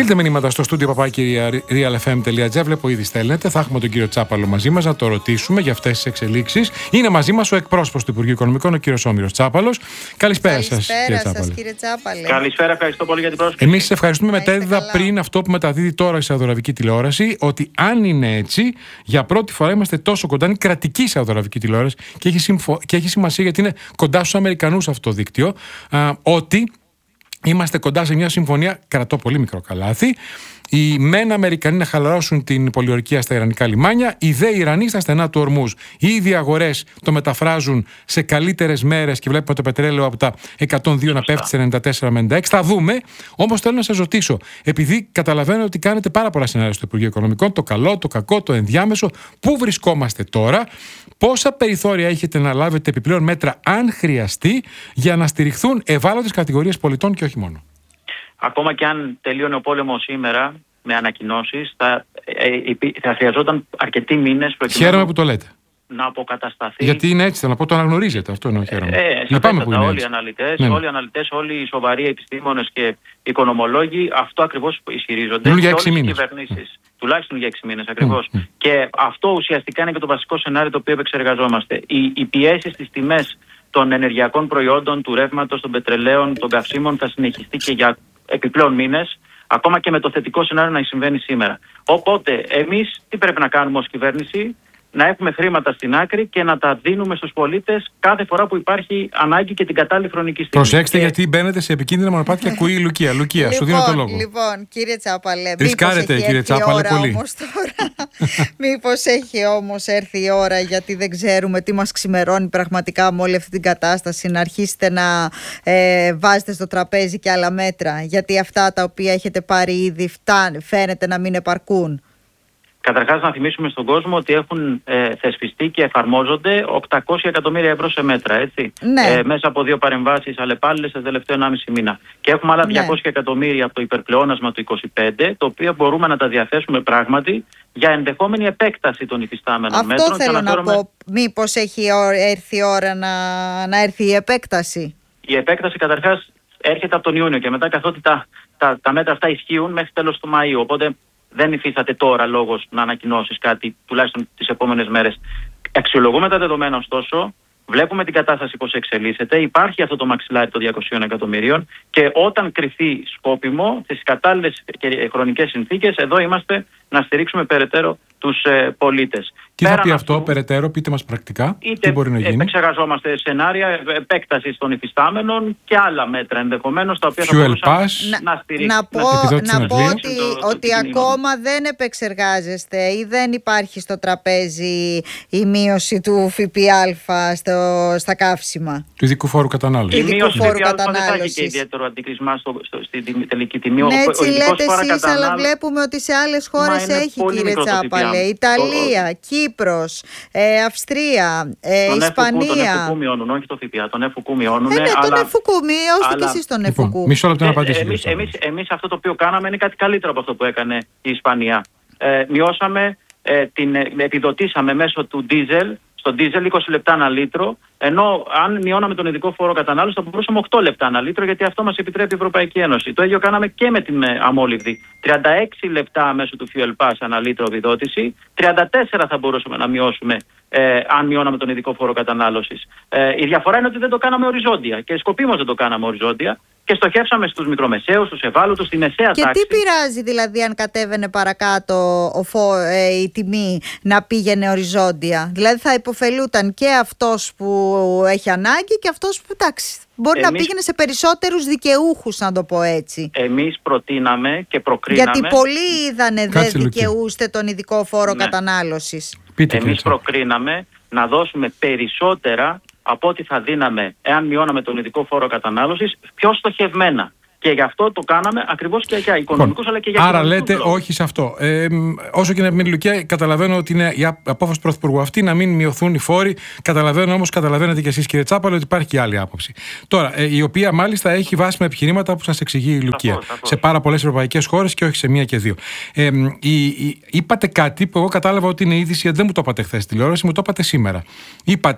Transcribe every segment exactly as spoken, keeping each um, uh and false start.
Στείλτε μηνύματα στο στούντιο παπάκι real f m dot g r. Βλέπω ήδη στέλνετε. Θα έχουμε τον κύριο Τσάπαλο μαζί μας να το ρωτήσουμε για αυτές τις εξελίξεις. Είναι μαζί μας ο εκπρόσωπος του Υπουργείου Οικονομικών, ο κύριος Όμηρος Τσάπαλος. Καλησπέρα σας, κύριε Τσάπαλε. κύριε Τσάπαλε. Καλησπέρα, ευχαριστώ πολύ για την πρόσκληση. Εμείς σας ευχαριστούμε μετέδιδα πριν αυτό που μεταδίδει τώρα η Σαουδαραβική τηλεόραση, ότι αν είναι έτσι, για πρώτη φορά είμαστε τόσο κοντά. Είναι κρατική η Σαουδαραβική τηλεόραση και έχει, συμφω... και έχει σημασία γιατί είναι κοντά στους Αμερικανούς αυτό το δίκτυο. Α, ότι είμαστε κοντά σε μια συμφωνία, κρατώ πολύ μικρό καλάθι. Οι μεν Αμερικανοί να χαλαρώσουν την πολιορκία στα Ιρανικά λιμάνια, οι δε Ιρανοί στα στενά του Ορμούζ. Οι ίδιοι αγορές το μεταφράζουν σε καλύτερες μέρες και βλέπουμε το πετρέλαιο από τα εκατόν δύο να πέφτει σε ενενήντα τέσσερα με ενενήντα έξι. Θα δούμε. Όμως θέλω να σας ρωτήσω, επειδή καταλαβαίνω ότι κάνετε πάρα πολλά σενάρια στο Υπουργείο Οικονομικών, το καλό, το κακό, το ενδιάμεσο, πού βρισκόμαστε τώρα, πόσα περιθώρια έχετε να λάβετε επιπλέον μέτρα, αν χρειαστεί, για να στηριχθούν ευάλωτες κατηγορίες πολιτών και όχι μόνο. Ακόμα και αν τελείωνε ο πόλεμος σήμερα με ανακοινώσεις, θα, ε, θα χρειαζόταν αρκετοί μήνες προκειμένου. Χαίρομαι που το λέτε. Να αποκατασταθεί. Γιατί είναι έτσι, θέλω να πω, το αναγνωρίζετε. Αυτό εννοώ, χαίρομαι. Ε, Λυπάμαι που είναι όλοι έτσι. οι αναλυτές, Ναι. όλοι οι αναλυτές, όλοι οι σοβαροί επιστήμονες και οικονομολόγοι αυτό ακριβώς ισχυρίζονται. Μιλούν για και έξι όλες οι μήνες. κυβερνήσεις. Mm. Τουλάχιστον για έξι μήνες ακριβώς. Mm. Και αυτό ουσιαστικά είναι και το βασικό σενάριο το οποίο επεξεργαζόμαστε. Οι, οι πιέσεις στις τιμές των ενεργειακών προϊόντων, του ρεύματος, των πετρελαίων, των καυσίμων θα συνεχιστεί και για επιπλέον μήνες, ακόμα και με το θετικό σενάριο να συμβαίνει σήμερα. Οπότε, εμείς τι πρέπει να κάνουμε ως κυβέρνηση? Να έχουμε χρήματα στην άκρη και να τα δίνουμε στους πολίτες κάθε φορά που υπάρχει ανάγκη και την κατάλληλη χρονική στιγμή. Προσέξτε, και... γιατί μπαίνετε σε επικίνδυνα μονοπάτια κουί η Λουκία. Λουκία, λοιπόν, σου δίνω το λόγο. Λοιπόν, κύριε Τσάπαλε, ρισκάρετε, μήπως κύριε έχει έρθει Τσάπαλε, η ώρα πολύ. όμως τώρα. Μήπως έχει όμως έρθει η ώρα, γιατί δεν ξέρουμε τι μας ξημερώνει πραγματικά με όλη αυτή την κατάσταση, να αρχίσετε να ε, βάζετε στο τραπέζι και άλλα μέτρα, γιατί αυτά τα οποία έχετε πάρει ήδη φτάνει, φαίνεται να μην επαρκούν. Καταρχάς, να θυμίσουμε στον κόσμο ότι έχουν ε, θεσπιστεί και εφαρμόζονται οκτακόσια εκατομμύρια ευρώ σε μέτρα, έτσι. Ναι. Ε, μέσα από δύο παρεμβάσεις αλλεπάλληλες σε τελευταίο ενάμιση μήνα. Και έχουμε άλλα Ναι. διακόσια εκατομμύρια από το υπερπλεόνασμα του είκοσι πέντε, το οποίο μπορούμε να τα διαθέσουμε πράγματι για ενδεχόμενη επέκταση των υφιστάμενων Αυτό μέτρων. θέλω και να αναφέρομαι... πω. Μήπως έχει έρθει η ώρα να, να έρθει η επέκταση? Η επέκταση καταρχάς έρχεται από τον Ιούνιο και μετά, καθότι τα, τα, τα μέτρα αυτά ισχύουν μέχρι τέλος του Μαΐου. Οπότε δεν υφίσταται τώρα λόγος να ανακοινώσεις κάτι, τουλάχιστον τις επόμενες μέρες. Αξιολογούμε τα δεδομένα, ωστόσο, βλέπουμε την κατάσταση πώς εξελίσσεται. Υπάρχει αυτό το μαξιλάρι των διακοσίων εκατομμυρίων και όταν κρυφθεί σκόπιμο, στις κατάλληλες και χρονικές συνθήκες, εδώ είμαστε να στηρίξουμε περαιτέρω τους ε, πολίτες. Τι θα Πέραν πει αυτού, αυτό περαιτέρω, πείτε μας πρακτικά, είτε τι μπορεί να γίνει. επεξεργαζόμαστε σενάρια επέκτασης των υφιστάμενων και άλλα μέτρα ενδεχομένως, τα οποία θα Fuel μπορούσαν pass. να στηρίξουν. Να πω, επιδότηση να πω ενεργείας. ότι, Το- το ότι κίνημα. ακόμα δεν επεξεργάζεστε ή δεν υπάρχει στο τραπέζι η μείωση του ΦΠΑ στο, στα καύσιμα. Του ειδικού φόρου κατανάλωση. Η ειδικού μείωση φόρου του ΦΠΑ δεν θα έχει κατανάλωσης. και ιδιαίτερο αντικρισμά στο, στο, στην τελική τιμή. Ναι, Ο- ο έτσι ειδικός λέτε φόρα εσείς, αλλά κατανάλωσης- βλέπουμε ότι σε άλλες χώρες είναι έχει, πολύ κύριε μικρό το Τσάπαλε. ΦΠΑ. Ιταλία, Κύπρος, ε, Αυστρία, ε, Τον εφουκού, τον Ισπανία. εφουκού μειώνουν, όχι το ΦΠΑ. Τον εφουκού μειώνουν. Ε, ναι, τον αλλά... εφουκού, μειώστε αλλά- και εσείς τον Λοιπόν, εφουκού. μισό λεπτό να απαντήσω. εμείς, κύριε εμείς, Τσάπαλε. εμείς αυτό το οποίο κάναμε είναι κάτι καλύτερο από αυτό που έκανε η Ισπανία. Ε, μειώσαμε, ε, την, ε, επιδοτήσαμε μέσω του ντίζελ, στο ντίζελ είκοσι λεπτά ένα λίτρο, ενώ αν μειώναμε τον ειδικό φόρο κατανάλωση θα μπορούσαμε οκτώ λεπτά ένα λίτρο, γιατί αυτό μας επιτρέπει η Ευρωπαϊκή Ένωση. Το ίδιο κάναμε και με την ε, αμόλυβδη. τριάντα έξι λεπτά μέσω του Fuel Pass ένα λίτρο επιδότηση, τριάντα τέσσερα θα μπορούσαμε να μειώσουμε ε, αν μειώναμε τον ειδικό φόρο κατανάλωσης. Ε, η διαφορά είναι ότι δεν το κάναμε οριζόντια και σκοπίμως δεν το κάναμε οριζόντια και στοχεύσαμε στους μικρομεσαίους, στους ευάλωτους, στη μεσαία Και τάξη. τι πειράζει δηλαδή αν κατέβαινε παρακάτω ο φο, ε, η τιμή να πήγαινε οριζόντια? Δηλαδή θα υποφελούταν και αυτός που έχει ανάγκη και αυτός που, εντάξει, μπορεί Εμείς- να πήγαινε σε περισσότερους δικαιούχους, να το πω έτσι. Εμείς προτείναμε και προκρίναμε. Γιατί πολλοί είδανε δεν Κάτσε, Λουκία. δικαιούστε τον ειδικό φόρο Ναι. κατανάλωσης. Πείτε, κύριε Εμείς Τσάπαλε. προκρίναμε να δώσουμε περισσότερα από ό,τι θα δίναμε εάν μειώναμε τον ειδικό φόρο κατανάλωσης, πιο στοχευμένα. Και γι' αυτό το κάναμε ακριβώς και για οικονομικούς αλλά και για Άρα κοινωνικούς λέτε λόγους. όχι σε αυτό. Ε, μ, όσο και να μην Λουκία, καταλαβαίνω ότι είναι η α- απόφαση του Πρωθυπουργού αυτή να μην μειωθούν οι φόροι. Καταλαβαίνω όμως, καταλαβαίνετε και εσείς, κύριε Τσάπαλε, ότι υπάρχει και άλλη άποψη. Τώρα, ε, η οποία μάλιστα έχει βάσιμα επιχειρήματα που σας εξηγεί η Λουκία. Σαφώς, σαφώς. Σε πάρα πολλές ευρωπαϊκές χώρες και όχι σε μία και δύο. Ε, μ, η, η, είπατε κάτι που εγώ κατάλαβα ότι είναι είδηση, γιατί δεν μου το είπατε χθες στη τηλεόραση, μου το είπατε σήμερα. Είπατε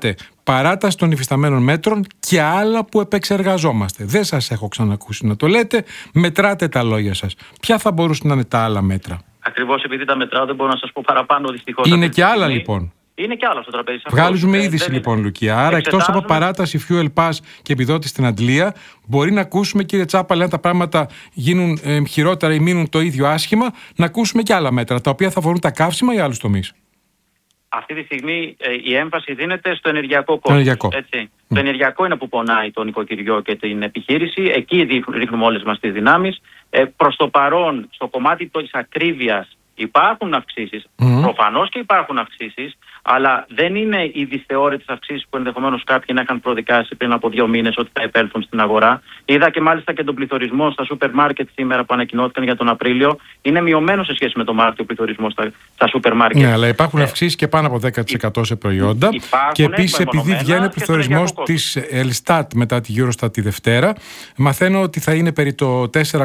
παράταση των υφισταμένων μέτρων και άλλα που επεξεργαζόμαστε. Δεν σας έχω ξανακούσει να το λέτε. Μετράτε τα λόγια σας. Ποια θα μπορούσαν να είναι τα άλλα μέτρα? Ακριβώς επειδή τα μετράω, δεν μπορώ να σας πω παραπάνω δυστυχώς. Είναι και άλλα λοιπόν. Είναι και άλλα στο τραπέζι. Βγάζουμε ε, είδηση λοιπόν, Λουκία. Άρα, εκτός από παράταση Fuel Pass και επιδότηση στην Αντλία, μπορεί να ακούσουμε, κύριε Τσάπαλε, αν τα πράγματα γίνουν ε, χειρότερα ή μείνουν το ίδιο άσχημα, να ακούσουμε και άλλα μέτρα, τα οποία θα αφορούν τα καύσιμα ή άλλους τομείς. Αυτή τη στιγμή ε, η έμφαση δίνεται στο ενεργειακό κόστος. Ενεργειακό. Έτσι. Mm. Το ενεργειακό είναι που πονάει το νοικοκυριό και την επιχείρηση. Εκεί ρίχνουμε όλες μας τις δυνάμεις. Ε, προς το παρόν, στο κομμάτι της ακρίβειας, υπάρχουν αυξήσεις. Mm. Προφανώς και υπάρχουν αυξήσεις, αλλά δεν είναι οι δυσθεώρητες αυξήσεις που ενδεχομένως κάποιοι να είχαν προδικάσει πριν από δύο μήνες ότι θα επέλθουν στην αγορά. Είδα και μάλιστα και τον πληθωρισμό στα σούπερ μάρκετ σήμερα που ανακοινώθηκαν για τον Απρίλιο. Είναι μειωμένο σε σχέση με τον Μάρτιο ο πληθωρισμός στα, στα σούπερ μάρκετ. Ναι, αλλά υπάρχουν ε, αυξήσεις και πάνω από δέκα τοις εκατό σε προϊόντα. Υπάρχουν, και επίσης, επειδή βγαίνει πληθωρισμός της Ελστάτ μετά τη Eurostat τη Δευτέρα, μαθαίνω ότι θα είναι περί το τέσσερα,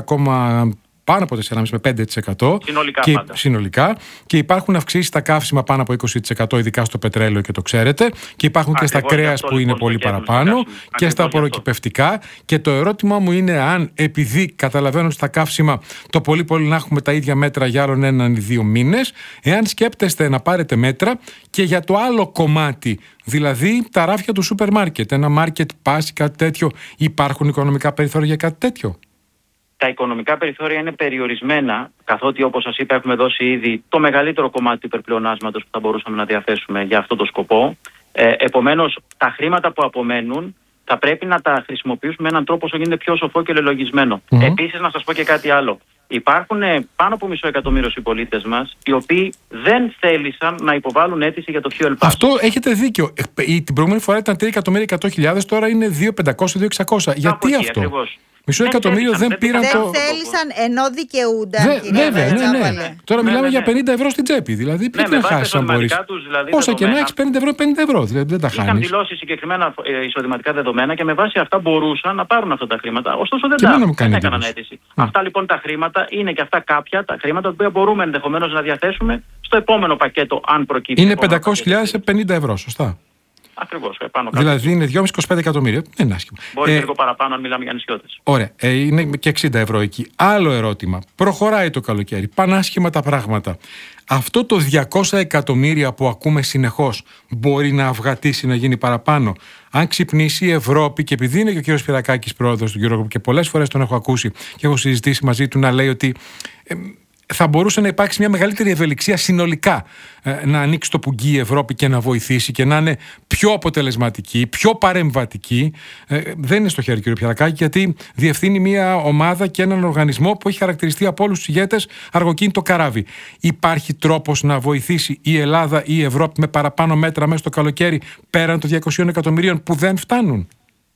πάνω από τέσσερα κόμμα πέντε με πέντε τοις εκατό συνολικά, και, πάντα. συνολικά και υπάρχουν αυξήσεις στα καύσιμα πάνω από είκοσι τοις εκατό, ειδικά στο πετρέλαιο και το ξέρετε, και υπάρχουν Ακριβώς και στα κρέας που είναι πολύ παραπάνω και στα απορροκυπευτικά. Και το ερώτημά μου είναι αν, επειδή καταλαβαίνω στα καύσιμα το πολύ πολύ να έχουμε τα ίδια μέτρα για άλλον έναν ή δύο μήνες, εάν σκέπτεστε να πάρετε μέτρα και για το άλλο κομμάτι, δηλαδή τα ράφια του σούπερ μάρκετ, ένα market pass ή κάτι τέτοιο, υπάρχουν οικονομικά περιθώρια για κάτι τέτοιο? Τα οικονομικά περιθώρια είναι περιορισμένα, καθότι όπως σας είπα έχουμε δώσει ήδη το μεγαλύτερο κομμάτι του υπερπλεονάσματος που θα μπορούσαμε να διαθέσουμε για αυτό το σκοπό. Ε, επομένως, τα χρήματα που απομένουν θα πρέπει να τα χρησιμοποιήσουμε με έναν τρόπο όσο γίνεται πιο σοφό και λελογισμένο. Mm-hmm. Επίσης, να σας πω και κάτι άλλο. Υπάρχουν ε, πάνω από μισό εκατομμύριο συμπολίτες μας οι οποίοι δεν θέλησαν να υποβάλουν αίτηση για το Fuel Pass. Αυτό έχετε δίκιο. Ε, την προηγούμενη φορά ήταν τρία εκατομμύρια εκατό χιλιάδες, τώρα είναι δύο χιλιάδες πεντακόσια, δύο χιλιάδες εξακόσια. Γιατί εκεί, αυτό? Ακριβώς. Μισό δεν εκατομμύριο θέλησαν, δεν πήραν δεν το. Δεν θέλησαν ενώ δικαιούνταν. Δε, βέβαια, ναι, ναι, ναι. Τώρα ναι, μιλάμε ναι, για ναι. πενήντα ευρώ στην τσέπη. Δηλαδή, πριν ναι, να χάσει, αν μπορεί. Δηλαδή, όσα και να έχει, πενήντα ευρώ, πενήντα ευρώ. Δηλαδή, δεν τα χάνει. Είχαν δηλώσει συγκεκριμένα ε, εισοδηματικά δεδομένα και με βάση αυτά μπορούσαν να πάρουν αυτά τα χρήματα. Ωστόσο δεν, τα, δεν έκαναν αίτηση. Mm. Αυτά λοιπόν τα χρήματα είναι και αυτά κάποια τα χρήματα τα οποία μπορούμε ενδεχομένως να διαθέσουμε στο επόμενο πακέτο, αν προκύψει. Είναι πεντακόσιες χιλιάδες σε πενήντα ευρώ, σωστά? Ακριβώς, πάνω κάτω. Δηλαδή είναι δυόμισι με είκοσι πέντε εκατομμύρια. Δεν είναι άσχημα. Μπορεί ε, λίγο παραπάνω αν μιλάμε για νησιώτες. Ωραία. Ε, είναι και εξήντα ευρώ εκεί. Άλλο ερώτημα. Προχωράει το καλοκαίρι. Πανάσχημα τα πράγματα. Αυτό το διακόσια εκατομμύρια που ακούμε συνεχώς μπορεί να αυγατήσει, να γίνει παραπάνω? Αν ξυπνήσει η Ευρώπη, και επειδή είναι και ο κύριος Σπυρακάκης πρόεδρος του Eurogroup και πολλές φορές τον έχω ακούσει και έχω συζητήσει μαζί του να λέει ότι Ε, θα μπορούσε να υπάρξει μια μεγαλύτερη ευελιξία συνολικά, ε, να ανοίξει το πουγγί η Ευρώπη και να βοηθήσει και να είναι πιο αποτελεσματική, πιο παρεμβατική. Ε, δεν είναι στο χέρι, κύριο Πιαρακάκη, γιατί διευθύνει μια ομάδα και έναν οργανισμό που έχει χαρακτηριστεί από όλους τους ηγέτες αργοκίνητο καράβι. Υπάρχει τρόπος να βοηθήσει η Ελλάδα ή η Ευρώπη με παραπάνω μέτρα μέσα στο καλοκαίρι, πέραν των διακοσίων εκατομμυρίων που δεν φτάνουν?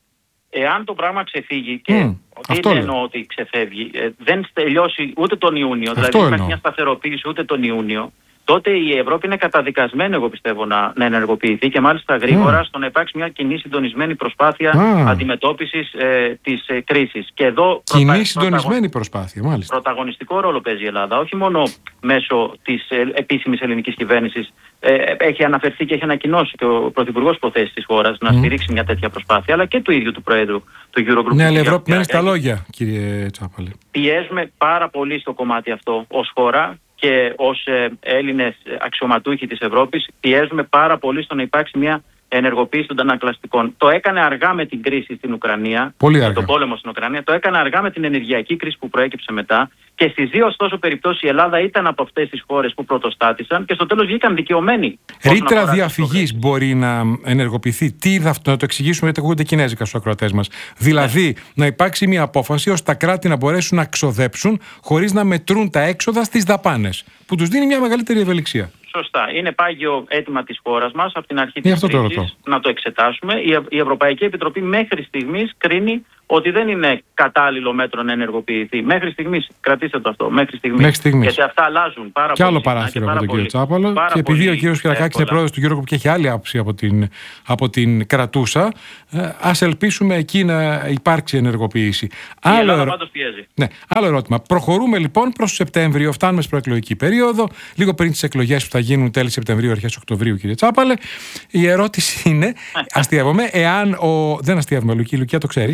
Εάν το πράγμα ξεφύγει, και mm, δεν εννοώ ότι ξεφεύγει, ε, δεν τελειώσει ούτε τον Ιούνιο, αυτό δηλαδή δεν υπάρχει εννοώ. μια σταθεροποίηση ούτε τον Ιούνιο, τότε η Ευρώπη είναι καταδικασμένη, εγώ πιστεύω, να, να ενεργοποιηθεί και μάλιστα γρήγορα mm. στο να υπάρξει μια κοινή συντονισμένη προσπάθεια mm. αντιμετώπισης ε, της ε, κρίσης. Και εδώ κοινή πρωτα... συντονισμένη πρωταγων... προσπάθεια, μάλιστα. Πρωταγωνιστικό ρόλο παίζει η Ελλάδα, όχι μόνο μέσω της ε, επίσημης ελληνικής κυβέρνησης. Ε, έχει αναφερθεί και έχει ανακοινώσει και ο Πρωθυπουργός προθέσεις της χώρας mm. να στηρίξει μια τέτοια προσπάθεια, αλλά και του ίδιου του Προέδρου του Eurogroup. Ναι, αλλά η Ευρώπη μένει στα λόγια, κύριε Τσάπαλε. Πιέζουμε πάρα πολύ στο κομμάτι αυτό ως χώρα και ως ε, Έλληνες αξιωματούχοι της Ευρώπης. Πιέζουμε πάρα πολύ στο να υπάρξει μια ενεργοποίηση των αντανακλαστικών. Το έκανε αργά με την κρίση στην Ουκρανία, με τον πόλεμο στην Ουκρανία, το έκανε αργά με την ενεργειακή κρίση που προέκυψε μετά, και στις δύο ωστόσο περιπτώσεις η Ελλάδα ήταν από αυτές τις χώρες που πρωτοστάτησαν και στο τέλος βγήκαν δικαιωμένοι. Ρήτρα διαφυγής μπορεί να ενεργοποιηθεί. Τι είδα αυτό, να το εξηγήσουμε, γιατί ακούγονται κινέζικα στους ακροατές μας. Δηλαδή, yeah. να υπάρξει μια απόφαση ώστε τα κράτη να μπορέσουν να ξοδέψουν χωρίς να μετρούν τα έξοδα στις δαπάνες, που τους δίνει μια μεγαλύτερη ευελιξία. Σωστά. Είναι πάγιο αίτημα της χώρας μας από την αρχή της κρίσης να το εξετάσουμε. Η, Ευ- η Ευρωπαϊκή Επιτροπή μέχρι στιγμής κρίνει ότι δεν είναι κατάλληλο μέτρο να ενεργοποιηθεί. Μέχρι στιγμής, κρατήστε το αυτό, μέχρι στιγμής. Μέχρι στιγμής. Γιατί αυτά αλλάζουν πάρα και πολύ. Άλλο παράθυρο από τον κύριο Τσάπαλο. Και επειδή ο κύριος Κυριακάκης είναι πρόεδρος του Eurogroup και έχει άλλη άποψη από την, από την κρατούσα, ας ελπίσουμε εκεί να υπάρξει ενεργοποίηση. Η άλλο, Ελλάδα ερω... πάντως πιέζει. ναι, άλλο ερώτημα. Προχωρούμε λοιπόν προς Σεπτέμβριο, φτάνουμε στην προεκλογική περίοδο, λίγο πριν τις εκλογές που θα γίνουν τέλη Σεπτεμβρίου, αρχές Οκτωβρίου, κύριε Τσάπαλε. Η ερώτηση είναι, αστείευομαι, εάν ο. Δεν αστείευομαι, Λουκία, η Λουκία το ξέρει.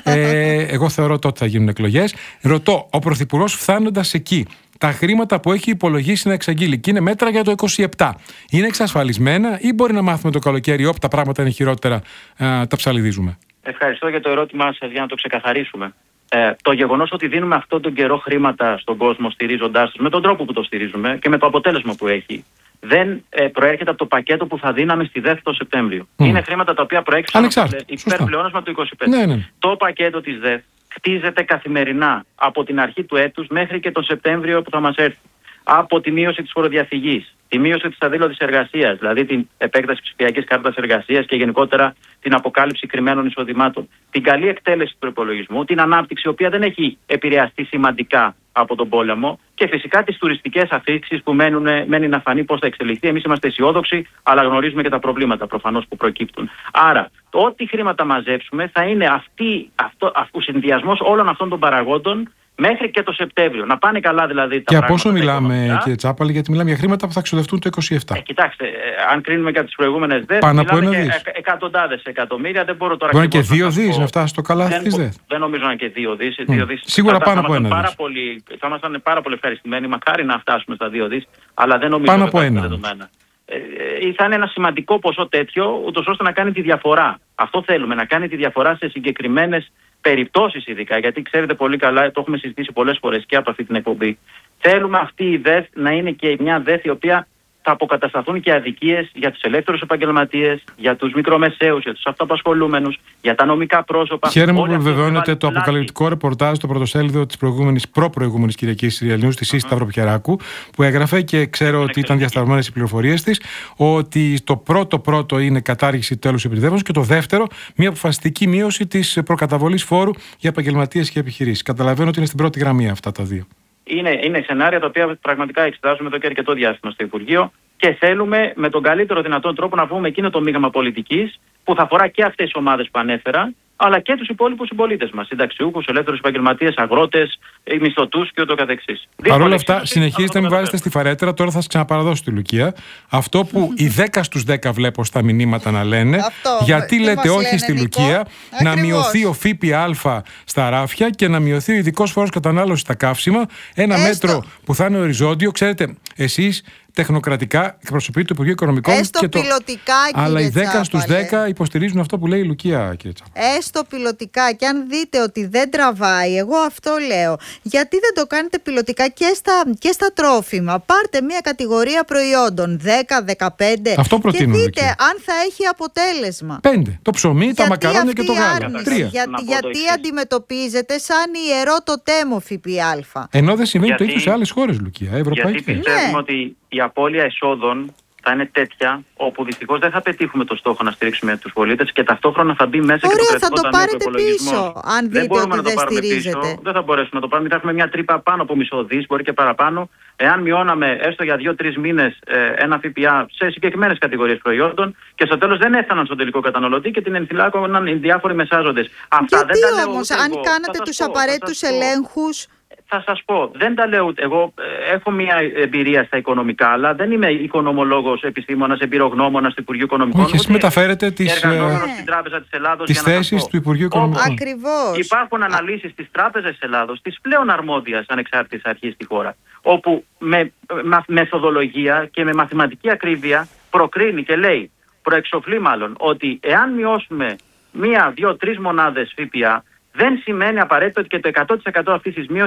ε, εγώ θεωρώ τότε θα γίνουν εκλογές. Ρωτώ, ο Πρωθυπουργός φτάνοντας εκεί, τα χρήματα που έχει υπολογίσει να εξαγγείλει, και είναι μέτρα για το είκοσι επτά, είναι εξασφαλισμένα ή μπορεί να μάθουμε το καλοκαίρι, όπου τα πράγματα είναι χειρότερα, α, τα ψαλιδίζουμε? Ευχαριστώ για το ερώτημά σας, για να το ξεκαθαρίσουμε. Ε, το γεγονός ότι δίνουμε αυτόν τον καιρό χρήματα στον κόσμο στηρίζοντάς τους με τον τρόπο που το στηρίζουμε και με το αποτέλεσμα που έχει, δεν ε, προέρχεται από το πακέτο που θα δίναμε στη ΔΕΘ το Σεπτέμβριο. Mm. Είναι χρήματα τα οποία προέκυψαν από το υπερπλεόνασμα του είκοσι πέντε. Ναι, ναι. Το πακέτο της ΔΕΘ χτίζεται καθημερινά από την αρχή του έτους μέχρι και τον Σεπτέμβριο που θα μας έρθει. Από τη μείωση της φοροδιαφυγής, τη μείωση της αδήλωτης εργασίας, δηλαδή την επέκταση ψηφιακής κάρτας εργασίας και γενικότερα την αποκάλυψη κρυμμένων εισοδημάτων, την καλή εκτέλεση του προϋπολογισμού, την ανάπτυξη, η οποία δεν έχει επηρεαστεί σημαντικά από τον πόλεμο, και φυσικά τις τουριστικές αφήξεις που μένουν, μένει να φανεί πώς θα εξελιχθεί. Εμείς είμαστε αισιόδοξοι, αλλά γνωρίζουμε και τα προβλήματα προφανώς που προκύπτουν. Άρα, το ό,τι χρήματα μαζέψουμε θα είναι αυτή, αυτό, ο συνδυασμός όλων αυτών των παραγόντων μέχρι και το Σεπτέμβριο. Να πάνε καλά δηλαδή τα και πράγματα. Και από πόσο μιλάμε, κύριε Τσάπαλη, γιατί μιλάμε για χρήματα που θα ξοδευτούν το είκοσι επτά. Ε, κοιτάξτε, ε, αν κρίνουμε και από τις προηγούμενες ΔΕΘ, πάνω από ένα μιλάμε δις. και εκατοντάδες εκατομμύρια. Δεν μπορώ τώρα. Μπορεί και δύο δις να φτάσει στο καλάθι της ΔΕΘ. Δεν νομίζω να είναι και δύο δις. Mm. Σίγουρα θα, πάνω θα από ένα πάρα δις. πολύ, θα ήμασταν πάρα πολύ ευχαριστημένοι, μακάρι να φτάσουμε στα δύο δις, αλλά δεν νομίζω πάνω ότι από είναι ένα. δεδομένα. Ε, ε, θα είναι ένα σημαντικό ποσό τέτοιο, ούτως ώστε να κάνει τη διαφορά. Αυτό θέλουμε, να κάνει τη διαφορά σε συγκεκριμένες περιπτώσεις ειδικά, γιατί ξέρετε πολύ καλά, το έχουμε συζητήσει πολλές φορές και από αυτή την εκπομπή. Θέλουμε αυτή η ΔΕΘ να είναι και μια ΔΕΘ η οποία θα αποκατασταθούν και αδικίες για τους ελεύθερους επαγγελματίες, για τους μικρομεσαίους, για τους αυτοαπασχολούμενους, για τα νομικά πρόσωπα. Χαίρομαι που επιβεβαιώνεται το αποκαλυπτικό ρεπορτάζ στο πρωτοσέλιδο της προηγούμενης, προ-προηγούμενης Κυριακής Ιριαλινούς, της Ίσης Σταυροπιεράκου, που έγραφε, και ξέρω ότι ήταν διασταυρωμένες οι πληροφορίες της, ότι το πρώτο πρώτο είναι κατάργηση τέλους επιδεύσεως και το δεύτερο μια αποφασιστική μείωση της προκαταβολής φόρου για επαγγελματίες και επιχειρήσεις. Καταλαβαίνω ότι είναι στην πρώτη γραμμή αυτά τα δύο. Είναι, είναι σενάρια τα οποία πραγματικά εξετάζουμε εδώ και αρκετό διάστημα στο Υπουργείο και θέλουμε με τον καλύτερο δυνατόν τρόπο να βγούμε εκείνο το μείγμα πολιτικής που θα αφορά και αυτές τις ομάδες που ανέφερα, αλλά και τους υπόλοιπους συμπολίτες μας, συνταξιούχους, ελεύθερους επαγγελματίες, αγρότες, μισθωτούς και ούτω καθεξής. Παρ' όλα αυτά, συνεχίζετε να μην βάζετε στη φαρέτρα. Τώρα θα σας ξαναπαραδώσω τη Λουκία. Αυτό που οι δέκα στους δέκα βλέπω στα μηνύματα να λένε, αυτό, γιατί λέτε όχι λένε, στη Νικό? Λουκία, Ακριβώς. να μειωθεί ο ΦΠΑ στα ράφια και να μειωθεί ο ειδικός φόρος κατανάλωσης στα καύσιμα. Ένα Έστω. μέτρο που θα είναι οριζόντιο. Ξέρετε, εσείς τεχνοκρατικά εκπροσωπείτε το Υπουργείο Οικονομικών. Έστω και το... πιλωτικά, κύριε Αλλά οι δέκα στους Τσάπαλε. δέκα υποστηρίζουν αυτό που λέει η Λουκία, κύριε Τσάπαλε. Έστω πιλωτικά, και αν δείτε ότι δεν τραβάει, εγώ αυτό λέω. Γιατί δεν το κάνετε πιλωτικά και στα, και στα τρόφιμα? Πάρτε μια κατηγορία προϊόντων, δέκα δεκαπέντε, Αυτό και προτείνω, δείτε Λουκία. αν θα έχει αποτέλεσμα. Πέντε. Το ψωμί, Γιατί τα μακαρόνια και αυτή το η γάλα. άρνηση? Τρία. Για, Να πω το γιατί εξής. αντιμετωπίζεται σαν ιερό το τέμο ΦΠΑ. Ενώ δεν συμβαίνει Γιατί- το ίδιο σε άλλες χώρες, Λουκία, Γιατί ευρωπαϊκές. πιστεύουμε Ναι. ότι η απώλεια εσόδων θα είναι τέτοια, όπου δυστυχώς δεν θα πετύχουμε το στόχο να στηρίξουμε τους πολίτες και ταυτόχρονα θα μπει μέσα Ωραία, και το θα κρατικό το ταμείο πάρετε προϋπολογισμός. πίσω, αν Δεν δείτε μπορούμε ότι να το δεν πάρουμε στηρίζετε. πίσω. Δεν θα μπορέσουμε να το πάρουμε. Θα έχουμε μια τρύπα πάνω από μισό δις, μπορεί και παραπάνω. Εάν μειώναμε έστω για δύο τρεις μήνες ε, ένα ΦΠΑ σε συγκεκριμένες κατηγορίες προϊόντων και στο τέλος δεν έφταναν στον τελικό καταναλωτή και την ενθυλάκωναν οι διάφοροι μεσάζοντες. Αυτά Γιατί δεν τα λέω όμως, ούτε αν εγώ. κάνατε Θα σας τους πω, θα απαραίτητους σας πω. ελέγχους, Θα σας πω, δεν τα λέω ούτε εγώ. ε, Έχω μια εμπειρία στα οικονομικά, αλλά δεν είμαι οικονομολόγος, επιστήμονας, εμπειρογνώμονας του Υπουργείου Οικονομικών. Όχι, εσείς ούτε μεταφέρετε τις, εργαζόμενος ε, στην Τράπεζα της Ελλάδος. τις για να σας θέσεις πω. του Υπουργείου Οικονομικών. Όμως, ακριβώς. υπάρχουν αναλύσεις της Τράπεζας της Ελλάδος, της πλέον αρμόδιας ανεξάρτητης αρχής στη χώρα, όπου με με μεθοδολογία και με μαθηματική ακρίβεια προκρίνει και λέει, προεξοφλεί μάλλον, ότι εάν μειώσουμε μία, δύο, τρεις μονάδες ΦΠΑ, δεν σημαίνει απαραίτητο ότι και το εκατό τοις εκατό αυτής της μείωσης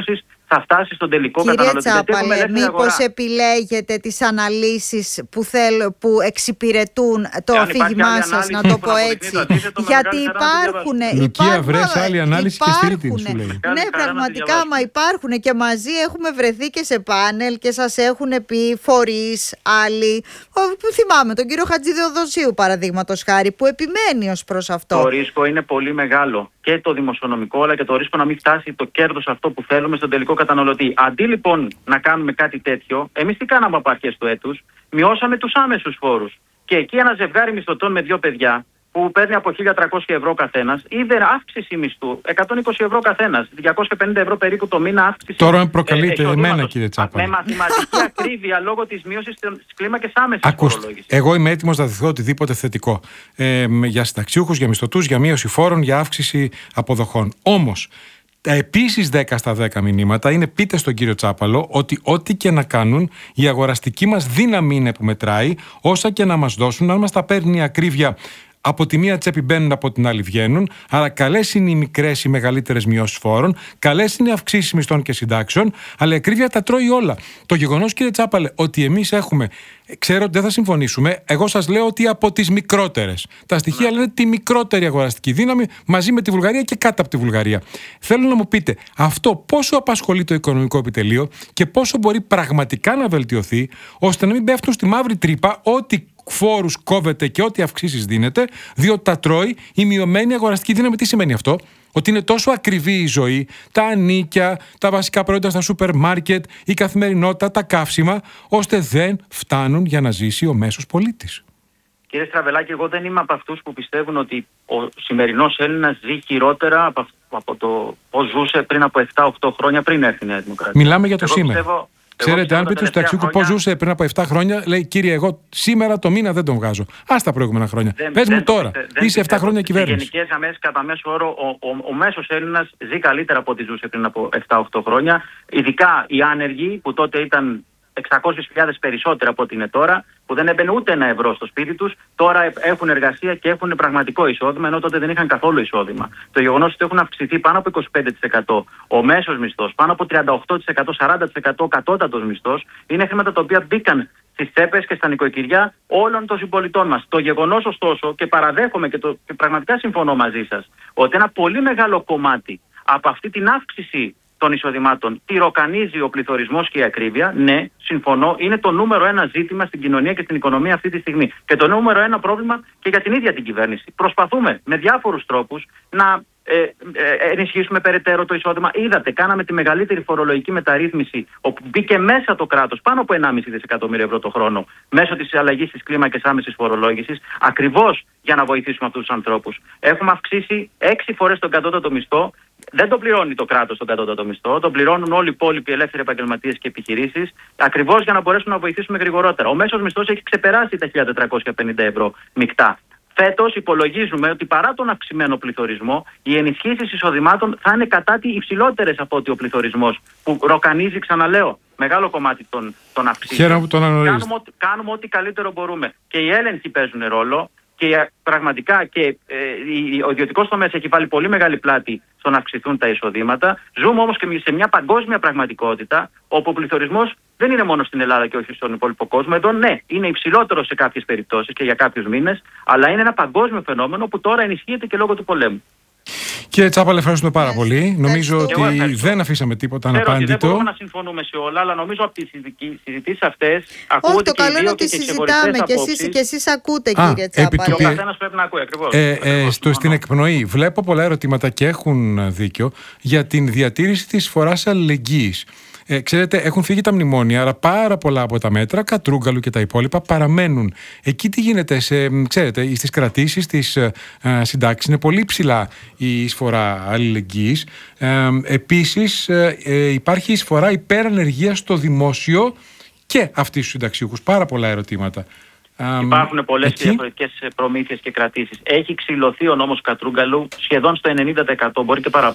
θα φτάσει στον τελικό Κύριε καταναλωτή. Τσάπαλε, μήπως επιλέγετε τις αναλύσεις που, θέλ, που εξυπηρετούν το ε, αφήγημά σας, να το πω έτσι? Γιατί υπάρχουν. Λουκία, βρες άλλη ανάλυση και στείλ την, σου λέει. Ναι, πραγματικά, μα υπάρχουν και μαζί έχουμε βρεθεί και σε πάνελ και σας έχουν πει φορείς άλλοι. Θυμάμαι τον κύριο Χατζηδεοδοσίου, παραδείγματος χάρη, που επιμένει ως προς αυτό. Το ρίσκο είναι πολύ μεγάλο. Και το δημοσιονομικό, αλλά και το ρίσκο να μην φτάσει το κέρδος αυτό που θέλουμε στον τελικό καταναλωτή. Αντί λοιπόν να κάνουμε κάτι τέτοιο, εμείς τι κάναμε από αρχές του έτους? Μειώσαμε τους άμεσους φόρους. Και εκεί ένα ζευγάρι μισθωτών με δύο παιδιά, που παίρνει από χίλια τριακόσια ευρώ καθένας, είδε αύξηση μισθού εκατόν είκοσι ευρώ καθένας, διακόσια πενήντα ευρώ περίπου το μήνα αύξηση. Τώρα με προκαλείτε ε, εμένα, κύριε Τσάπαλε. Με μαθηματική ακρίβεια λόγω της μείωσης της κλίμακας άμεσης φορολόγησης. Εγώ είμαι έτοιμος να δεχθώ οτιδήποτε θετικό. Ε, για συνταξιούχους, για μισθωτούς, για μείωση φόρων, για αύξηση αποδοχών. Όμως, τα επίσης δέκα στα δέκα μηνύματα είναι πείτε στον κύριο Τσάπαλο ότι ό,τι και να κάνουν, η αγοραστική μας δύναμη είναι που μετράει, όσα και να μας δώσουν, αν μας τα παίρνει η ακρίβεια. Από τη μία τσέπη μπαίνουν, από την άλλη βγαίνουν. Άρα, καλές είναι οι μικρές ή μεγαλύτερες μειώσεις φόρων, καλές είναι οι αυξήσεις μισθών και συντάξεων, αλλά η ακρίβεια τα τρώει όλα. Το γεγονός, κύριε Τσάπαλε, ότι εμείς έχουμε. Ξέρω ότι δεν θα συμφωνήσουμε. Εγώ σας λέω ότι από τις μικρότερες. Τα στοιχεία λένε τη μικρότερη αγοραστική δύναμη μαζί με τη Βουλγαρία και κάτω από τη Βουλγαρία. Θέλω να μου πείτε, αυτό πόσο απασχολεί το οικονομικό επιτελείο και πόσο μπορεί πραγματικά να βελτιωθεί, ώστε να μην πέφτουν στη μαύρη τρύπα ό,τι φόρους κόβεται και ό,τι αυξήσεις δίνεται, διότι τα τρώει η μειωμένη αγοραστική δύναμη. Τι σημαίνει αυτό? Ότι είναι τόσο ακριβή η ζωή, τα ανίκια, τα βασικά προϊόντα στα σούπερ μάρκετ, η καθημερινότητα, τα καύσιμα, ώστε δεν φτάνουν για να ζήσει ο μέσος πολίτης. Κύριε Στραβελάκη, εγώ δεν είμαι από αυτούς που πιστεύουν ότι ο σημερινός Έλληνας ζει χειρότερα από, από το πώς ζούσε πριν από επτά οκτώ χρόνια πριν έρθει η Νέα Δημοκρατία. Μιλάμε για το εγώ σήμερα. Πιστεύω, Ξέρετε, αν πείτε στον ταξιούχο πώς ζούσε πριν από επτά χρόνια, λέει κύριε, εγώ σήμερα το μήνα δεν τον βγάζω. Α τα προηγούμενα χρόνια. Πες μου τώρα, είσαι επτά χρόνια κυβέρνηση. Σε γενικές γραμμές, κατά μέσο όρο, ο, ο, ο μέσος Έλληνας ζει καλύτερα από ό,τι ζούσε πριν από επτά οκτώ χρόνια. Ειδικά οι άνεργοι, που τότε ήταν εξακόσιες χιλιάδες περισσότερα από ό,τι είναι τώρα, που δεν έμπαινε ούτε ένα ευρώ στο σπίτι τους, τώρα έχουν εργασία και έχουν πραγματικό εισόδημα, ενώ τότε δεν είχαν καθόλου εισόδημα. Το γεγονός ότι έχουν αυξηθεί πάνω από είκοσι πέντε τοις εκατό ο μέσος μισθός, πάνω από τριάντα οκτώ τοις εκατό, σαράντα τοις εκατό ο κατώτατος μισθός, είναι χρήματα τα οποία μπήκαν στις τσέπες και στα νοικοκυριά όλων των συμπολιτών μας. Το γεγονός, ωστόσο, και παραδέχομαι και, το, και πραγματικά συμφωνώ μαζί σας, ότι ένα πολύ μεγάλο κομμάτι από αυτή την αύξηση των εισοδημάτων τη ροκανίζει ο πληθωρισμός και η ακρίβεια. Ναι, συμφωνώ, είναι το νούμερο ένα ζήτημα στην κοινωνία και στην οικονομία αυτή τη στιγμή. Και το νούμερο ένα πρόβλημα και για την ίδια την κυβέρνηση. Προσπαθούμε με διάφορους τρόπους να ε, ε, ενισχύσουμε περαιτέρω το εισόδημα. Είδατε, κάναμε τη μεγαλύτερη φορολογική μεταρρύθμιση, όπου μπήκε μέσα το κράτος πάνω από ενάμιση δισεκατομμύρια ευρώ το χρόνο, μέσω της αλλαγής της κλίμακας άμεσης φορολόγησης, ακριβώς για να βοηθήσουμε αυτούς τους ανθρώπους. Έχουμε αυξήσει έξι φορές τον κατώτατο μισθό. Δεν το πληρώνει το κράτος τον κατώτατο μισθό, το πληρώνουν όλοι οι υπόλοιποι ελεύθεροι επαγγελματίες και επιχειρήσεις, ακριβώς για να μπορέσουμε να βοηθήσουμε γρηγορότερα. Ο μέσος μισθός έχει ξεπεράσει τα χίλια τετρακόσια πενήντα ευρώ μεικτά. Φέτος υπολογίζουμε ότι παρά τον αυξημένο πληθωρισμό, οι ενισχύσεις εισοδημάτων θα είναι κατά τη υψηλότερες από ότι ο πληθωρισμός, που ροκανίζει, ξαναλέω, μεγάλο κομμάτι των, των αυξήσεων. Χαίρομαι που τον αναγνωρίζετε. Κάνουμε, κάνουμε ό,τι καλύτερο μπορούμε. Και οι έλεγχοι παίζουν ρόλο. Και πραγματικά και ε, ο ιδιωτικός τομέας έχει βάλει πολύ μεγάλη πλάτη στο να αυξηθούν τα εισοδήματα. Ζούμε όμως και σε μια παγκόσμια πραγματικότητα, όπου ο πληθωρισμός δεν είναι μόνο στην Ελλάδα και όχι στον υπόλοιπο κόσμο. Εδώ ναι, είναι υψηλότερο σε κάποιες περιπτώσεις και για κάποιους μήνες, αλλά είναι ένα παγκόσμιο φαινόμενο που τώρα ενισχύεται και λόγω του πολέμου. Κύριε Τσάπαλε, ευχαριστούμε πάρα yes. πολύ. Νομίζω ότι δεν αφήσαμε τίποτα αναπάντητο. Δεν μπορούμε να συμφωνούμε σε όλα, αλλά νομίζω από τις συζητήσεις αυτές ακούγονται και οι δύο και συζητάμε και εσείς, και εσείς ακούτε, Α, κύριε Τσάπαλε. Ο καθένας πρέπει να ακούει, ακριβώς. Ε, ακριβώς. Ε, στο, στην εκπνοή βλέπω πολλά ερωτήματα και έχουν δίκιο για την διατήρηση της φοράς αλληλεγγύης. Ε, ξέρετε, έχουν φύγει τα μνημόνια, αλλά πάρα πολλά από τα μέτρα, Κατρούγκαλου και τα υπόλοιπα, παραμένουν. Εκεί τι γίνεται, σε, ξέρετε, στις κρατήσεις, στις ε, συντάξεις, είναι πολύ ψηλά η εισφορά αλληλεγγύης. Ε, επίσης, ε, ε, υπάρχει εισφορά υπερανεργίας στο δημόσιο και αυτοί στους συνταξιούχους. Πάρα πολλά ερωτήματα. Υπάρχουν πολλές και διαφορετικές προμήθειες και κρατήσεις. Έχει ξυλωθεί ο νόμος Κατρούγκαλου σχεδόν στο ενενήντα τοις εκατό, μπορεί και παραπάνω.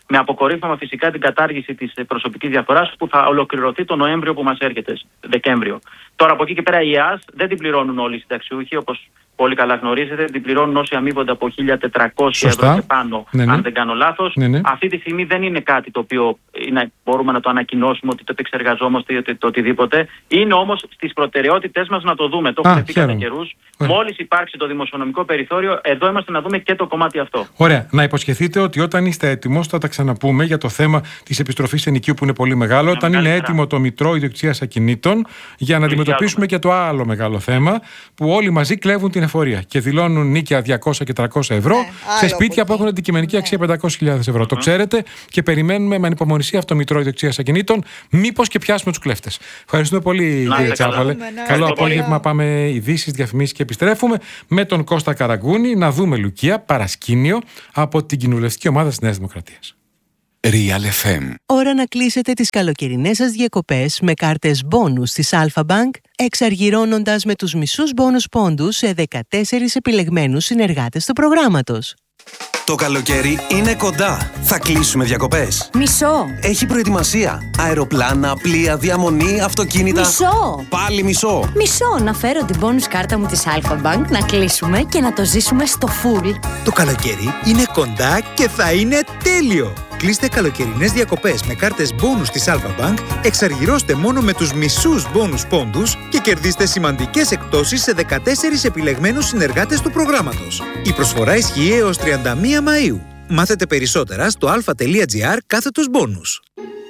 με αποκορύφωμα φυσικά την κατάργηση της προσωπικής διαφθοράς που θα ολοκληρωθεί το Νοέμβριο που μας έρχεται, Δεκέμβριο. Τώρα από εκεί και πέρα η ΕΑΣ δεν την πληρώνουν όλοι οι συνταξιούχοι, όπως πολύ καλά γνωρίζετε, την πληρώνουν όσοι αμείβονται από χίλια τετρακόσια ευρώ και πάνω, ναι, ναι. αν δεν κάνω λάθος. Ναι, ναι. Αυτή τη στιγμή δεν είναι κάτι το οποίο είναι, μπορούμε να το ανακοινώσουμε ότι το επεξεργαζόμαστε ή το οτιδήποτε. Είναι όμως στις προτεραιότητές μας να το δούμε. Το έχουμε πει κατά καιρούς. Μόλις υπάρξει το δημοσιονομικό περιθώριο, εδώ είμαστε να δούμε και το κομμάτι αυτό. Ωραία. Να υποσχεθείτε ότι όταν είστε έτοιμος θα τα ξαναπούμε για το θέμα της επιστροφής ενοικίου που είναι πολύ μεγάλο. Όταν είναι έτοιμο το Μητρό Ιδιοκτησίας Ακινήτων, για να αντιμετωπίσουμε και το άλλο μεγάλο θέμα που όλοι μαζί κλέβουν την εφορία και δηλώνουν νίκια διακόσια και τριακόσια ευρώ ναι, σε σπίτια που έχουν αντικειμενική ναι. αξία πεντακόσιες χιλιάδες ευρώ. Mm-hmm. Το ξέρετε και περιμένουμε με ανυπομονησία αυτό το Μητρό Ιδιοκτησίας Ακινήτων, μήπως και πιάσουμε τους κλέφτες. Ευχαριστούμε πολύ, κύριε Τσάπαλε. Καλό απόγευμα. Πάμε ειδήσεις, διαφημίσεις και επιστρέφουμε με τον Κώστα Καραγκούνη να δούμε, Λουκία, παρασκήνιο από την κοινοβουλευτική ομάδα της Νέας Δημοκρατίας. Real εφ εμ. Ώρα να κλείσετε τις καλοκαιρινές σας διακοπές με κάρτες μπόνους της Alpha Bank, εξαργυρώνοντας με τους μισούς μπόνους πόντους σε δεκατέσσερις επιλεγμένους συνεργάτες του προγράμματος. Το καλοκαίρι είναι κοντά. Θα κλείσουμε διακοπές. Μισό. Έχει προετοιμασία. Αεροπλάνα, πλοία, διαμονή, αυτοκίνητα. Μισό. Πάλι μισό. Μισό. Να φέρω την bonus κάρτα μου της Alpha Bank, να κλείσουμε και να το ζήσουμε στο full. Το καλοκαίρι είναι κοντά και θα είναι τέλειο. Κλείστε καλοκαιρινές διακοπές με κάρτες μπόνους της Alpha Bank, εξαργυρώστε μόνο με τους μισούς μπόνους πόντους και κερδίστε σημαντικές εκπτώσεις σε δεκατέσσερις επιλεγμένους συνεργάτες του προγράμματος. Η προσφορά ισχύει έως τριάντα μία Μαΐου. Μάθετε περισσότερα στο alpha.gr κάθετος μπόνους.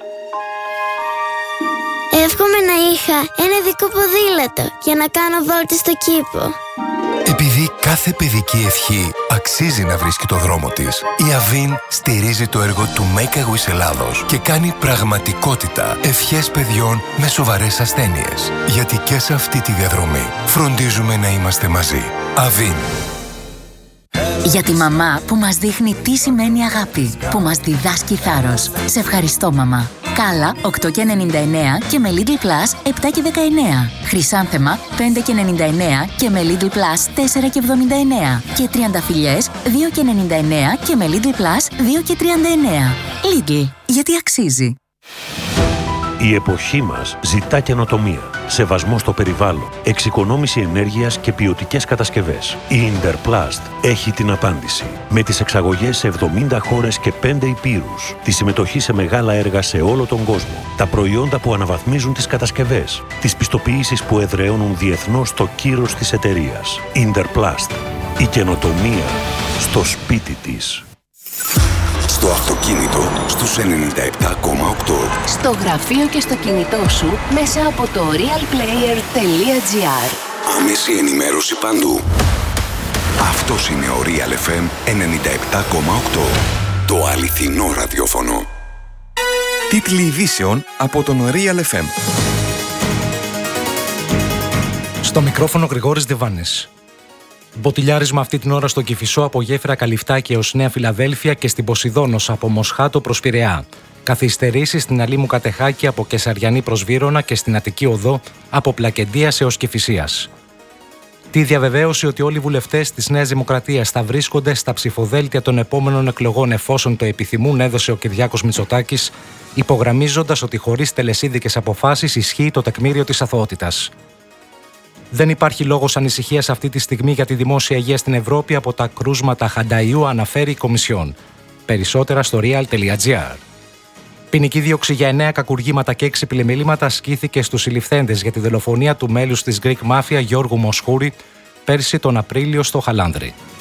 Εύχομαι να είχα ένα δικό ποδήλατο για να κάνω βόλτες στο κήπο. Επειδή κάθε παιδική ευχή αξίζει να βρίσκει το δρόμο της, η Αβίν στηρίζει το έργο του Make a Wish Ελλάδος και κάνει πραγματικότητα ευχές παιδιών με σοβαρές ασθένειες. Γιατί και σε αυτή τη διαδρομή φροντίζουμε να είμαστε μαζί. Αβίν. Για τη μαμά που μας δείχνει τι σημαίνει αγάπη, που μας διδάσκει θάρρος. Σε ευχαριστώ, μαμά. Κάλα οκτώ και ενενήντα εννέα και με Lidl Plus επτά και δεκαεννέα. Χρυσάνθεμα πέντε και ενενήντα εννέα και με Lidl Plus τέσσερα και εβδομήντα εννέα. Και τριανταφυλλιές δύο και ενενήντα εννέα και με Lidl Plus δύο και τριάντα εννέα. Lidl, γιατί αξίζει. Η εποχή μας ζητά καινοτομία, σεβασμό στο περιβάλλον, εξοικονόμηση ενέργειας και ποιοτικές κατασκευές. Η Interplast έχει την απάντηση. Με τις εξαγωγές σε εβδομήντα χώρες και πέντε υπήρους, τη συμμετοχή σε μεγάλα έργα σε όλο τον κόσμο, τα προϊόντα που αναβαθμίζουν τις κατασκευές, τις πιστοποιήσεις που εδραιώνουν διεθνώς το κύρος της εταιρείας. Interplast. Η καινοτομία στο σπίτι της. Στο αυτοκίνητο στους ενενήντα επτά κόμμα οκτώ. Στο γραφείο και στο κινητό σου μέσα από το realplayer.gr. Άμεση ενημέρωση παντού. Αυτός είναι ο Real εφ εμ ενενήντα επτά κόμμα οκτώ. Το αληθινό ραδιόφωνο. Τίτλοι ειδήσεων από τον Real εφ εμ. Στο μικρόφωνο Γρηγόρης Δεβάνης. Μποτιλιάρισμα αυτή την ώρα στο Κηφισό από γέφυρα Καλυφτάκη έως Νέα Φιλαδέλφια και στην Ποσειδώνος από Μοσχάτο προς Πειραιά. Καθυστερήσεις στην Αλήμου Κατεχάκη από Κεσαριανή προς Βύρωνα και στην Αττική Οδό από Πλακεντίας έως Κηφισίας. Τη διαβεβαίωση ότι όλοι οι βουλευτές της Νέας Δημοκρατίας θα βρίσκονται στα ψηφοδέλτια των επόμενων εκλογών εφόσον το επιθυμούν έδωσε ο Κυριάκος Μητσοτάκης, υπογραμμίζοντας ότι χωρίς τελεσίδικες αποφάσεις ισχύει το τεκμήριο της αθωότητας. Δεν υπάρχει λόγος ανησυχίας αυτή τη στιγμή για τη δημόσια υγεία στην Ευρώπη από τα κρούσματα χανταϊού, αναφέρει η Κομισιόν. Περισσότερα στο real.gr. Ποινική δίωξη για εννέα κακουργήματα και έξι πλημμύληματα ασκήθηκε στους συλληφθέντες για τη δολοφονία του μέλους της Greek Mafia Γιώργου Μοσχούρη πέρσι τον Απρίλιο στο Χαλάνδρι.